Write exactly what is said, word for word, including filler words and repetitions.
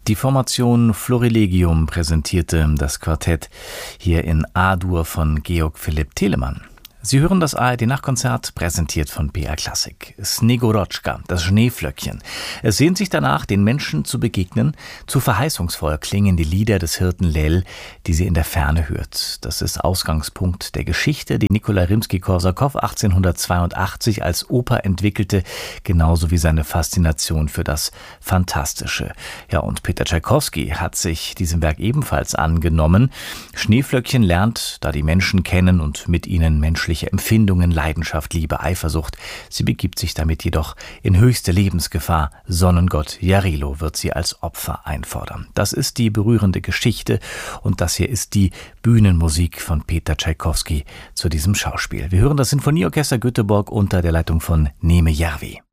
Die Formation Florilegium präsentierte das Quartett hier in A-Dur von Georg Philipp Telemann. Sie hören das A R D-Nachtkonzert, präsentiert von B R Klassik. Snegorotschka, das Schneeflöckchen. Es sehnt sich danach, den Menschen zu begegnen. Zu verheißungsvoll klingen die Lieder des Hirten Lel, die sie in der Ferne hört. Das ist Ausgangspunkt der Geschichte, die Nikolai Rimski-Korsakow achtzehnhundertzweiundachtzig als Oper entwickelte, genauso wie seine Faszination für das Fantastische. Ja, und Peter Tschaikowski hat sich diesem Werk ebenfalls angenommen. Schneeflöckchen lernt, da die Menschen kennen und mit ihnen menschliche Empfindungen, Leidenschaft, Liebe, Eifersucht. Sie begibt sich damit jedoch in höchste Lebensgefahr. Sonnengott Jarilo wird sie als Opfer einfordern. Das ist die berührende Geschichte und das hier ist die Bühnenmusik von Peter Tschaikowski zu diesem Schauspiel. Wir hören das Sinfonieorchester Göteborg unter der Leitung von Neme Järvi.